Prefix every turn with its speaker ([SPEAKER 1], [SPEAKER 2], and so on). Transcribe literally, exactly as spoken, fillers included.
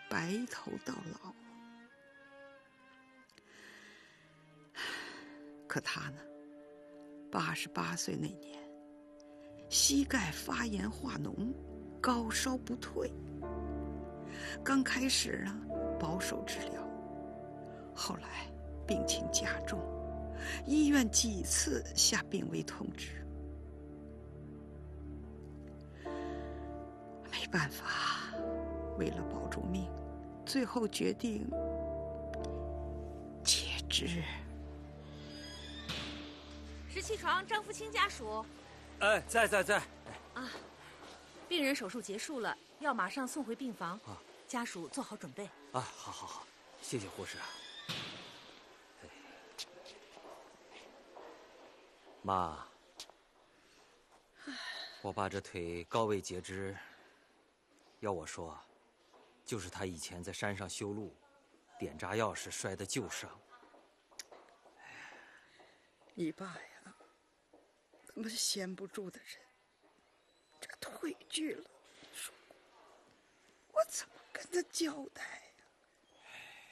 [SPEAKER 1] 白头到老。可他呢，八十八岁那年，膝盖发炎化脓，高烧不退。刚开始呢，保守治疗，后来病情加重，医院几次下病危通知。没办法，为了保住命，最后决定截肢。
[SPEAKER 2] 十七床张福清家属。
[SPEAKER 3] 哎，在在在。
[SPEAKER 2] 啊，病人手术结束了，要马上送回病房。
[SPEAKER 3] 啊，
[SPEAKER 2] 家属做好准备。
[SPEAKER 3] 啊，好好好，谢谢护士。哎，妈，我爸这腿高位截肢，要我说，就是他以前在山上修路，点炸药时摔的旧伤。
[SPEAKER 1] 你爸呀，那么闲不住的人，这个腿锯了，说我怎么跟他交代？